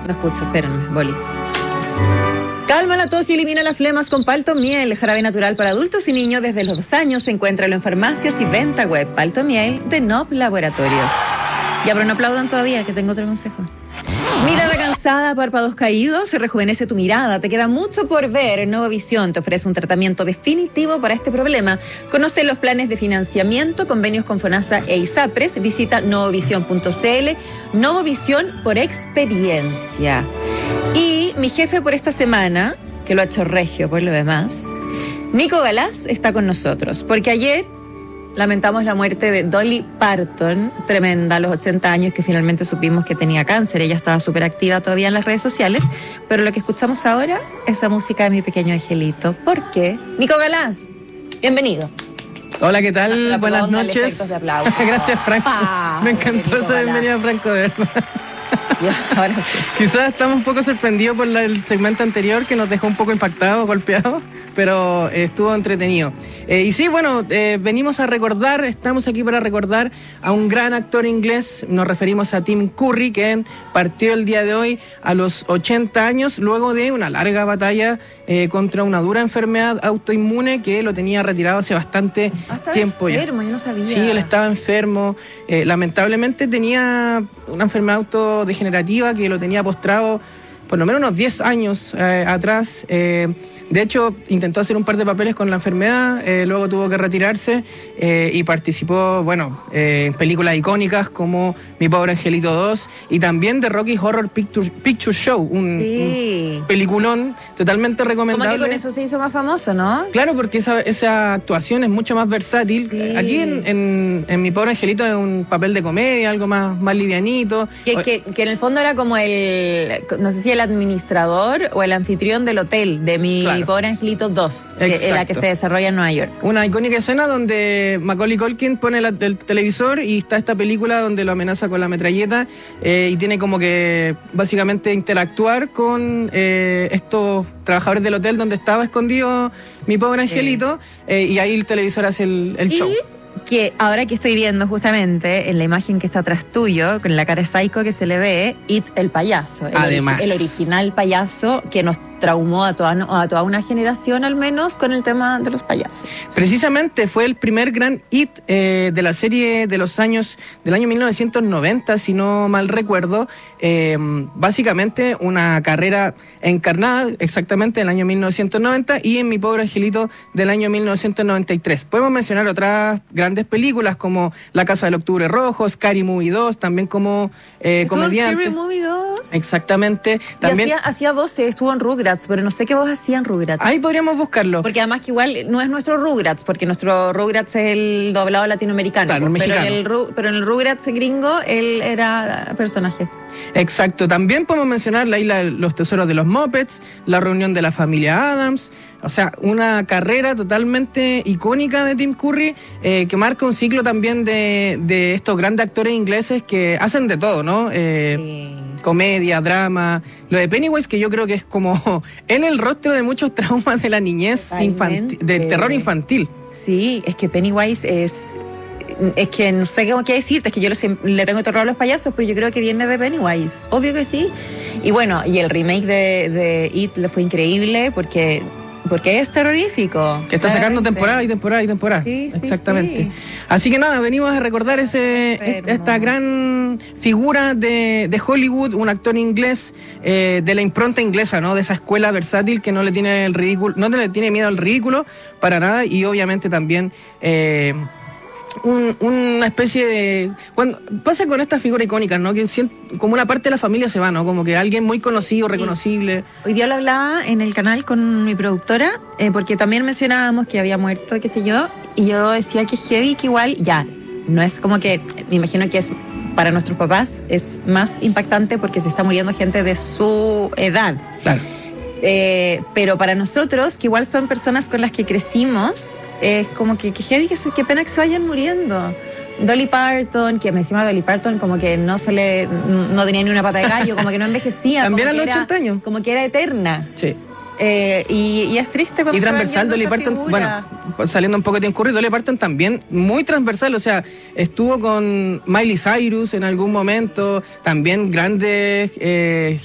No escucho, espérenme, boli. Calma la tos y elimina las flemas con Palto Miel, jarabe natural para adultos y niños desde los 2 años. Encuéntralo en farmacias y venta web. Palto Miel de Nob Laboratorios. Ya, pero no aplaudan todavía, que tengo otro consejo. Mirada cansada, párpados caídos, se rejuvenece tu mirada. Te queda mucho por ver. Novovisión te ofrece un tratamiento definitivo para este problema. Conoce los planes de financiamiento, convenios con FONASA e ISAPRES. Visita novovisión.cl. Novovisión por experiencia. Y mi jefe por esta semana, que lo ha hecho regio por lo demás, Nico Galás, está con nosotros. Porque ayer lamentamos la muerte de Dolly Parton, tremenda, a los 80 años, que finalmente supimos que tenía cáncer. Ella estaba súper activa todavía en las redes sociales, pero lo que escuchamos ahora es la música de Mi Pequeño Angelito. ¿Por qué? Nico Galás, bienvenido. Hola, ¿qué tal? Buenas noches. Gracias, Franco. Me encantó esa bienvenida, Franco, de verdad. Ya, ahora sí. Quizás estamos un poco sorprendidos por el segmento anterior, que nos dejó un poco impactados, golpeados, pero estuvo entretenido. Y sí, bueno, venimos a recordar, estamos aquí para recordar a un gran actor inglés. Nos referimos a Tim Curry, que partió el día de hoy a los 80 años, luego de una larga batalla contra una dura enfermedad autoinmune que lo tenía retirado hace bastante tiempo ya. Enfermo, yo no sabía. Sí, él estaba enfermo. Lamentablemente tenía una enfermedad autodegenerativa que lo tenía postrado por lo menos unos 10 años atrás. De hecho, intentó hacer un par de papeles con la enfermedad, luego tuvo que retirarse y participó, bueno, en películas icónicas como Mi Pobre Angelito 2 y también de Rocky Horror Picture Show, un peliculón totalmente recomendable. Como que con eso se hizo más famoso, ¿no? Claro, porque esa actuación es mucho más versátil. Sí. Aquí en Mi Pobre Angelito es un papel de comedia, algo más livianito. Que en el fondo era como no sé si el administrador o el anfitrión del hotel de Mi Pobre Angelito 2, que es la que se desarrolla en Nueva York. Una icónica escena donde Macaulay Culkin pone el televisor y está esta película donde lo amenaza con la metralleta y tiene como que básicamente interactuar con estos trabajadores del hotel donde estaba escondido Mi Pobre Angelito y ahí el televisor hace el show. Que ahora que estoy viendo justamente en la imagen que está atrás tuyo, con la cara psycho que se le ve, It, el payaso. Además. El original payaso que nos traumó a toda una generación, al menos, con el tema de los payasos. Precisamente fue el primer gran hit de la serie del año 1990, si no mal recuerdo. Básicamente una carrera encarnada exactamente en el año 1990 y en Mi Pobre Angelito del año 1993. Podemos mencionar otras grandes películas como La Casa del Octubre Rojo, Scary Movie 2, también como comediante. Scary Movie 2. Exactamente. También hacía voces, estuvo en Rugrats, pero no sé qué voz hacía en Rugrats. Ahí podríamos buscarlo. Porque además que igual no es nuestro Rugrats, porque nuestro Rugrats es el doblado latinoamericano. Claro, mexicano. Pero en el Rugrats gringo, él era personaje. Exacto. También podemos mencionar La Isla de los Tesoros de los Muppets, La Reunión de la Familia Addams. O sea, una carrera totalmente icónica de Tim Curry que marca un ciclo también de estos grandes actores ingleses que hacen de todo, ¿no? Comedia, drama. Lo de Pennywise, que yo creo que es como en el rostro de muchos traumas de la niñez del terror infantil. Sí, es que Pennywise es que no sé qué decirte, es que yo le tengo terror a los payasos, pero yo creo que viene de Pennywise, obvio que sí. Y bueno, y el remake de It le fue increíble porque es terrorífico. Que está sacando temporada y temporada y temporada. Sí, exactamente. Sí. Así que nada, venimos a recordar esta gran figura de Hollywood, un actor inglés de la impronta inglesa, ¿no? De esa escuela versátil que no le tiene miedo al ridículo para nada y obviamente también una especie de... Cuando pasa con estas figuras icónicas, ¿no? Que como una parte de la familia se va, ¿no? Como que alguien muy conocido, reconocible. Hoy día lo hablaba en el canal con mi productora, porque también mencionábamos que había muerto, qué sé yo, y yo decía que heavy, que igual, ya, no es como que, me imagino que es para nuestros papás, es más impactante porque se está muriendo gente de su edad. Claro. Pero para nosotros, que igual son personas con las que crecimos, es como que heavy, qué pena que se vayan muriendo. Dolly Parton, que encima Dolly Parton como que no tenía ni una pata de gallo, como que no envejecía. También a los 80 años. Como que era eterna. Sí. Y es triste cuando y transversal Dolly Parton, bueno, saliendo un poco de Curry, Dolly Parton también muy transversal, o sea, estuvo con Miley Cyrus en algún momento, también grandes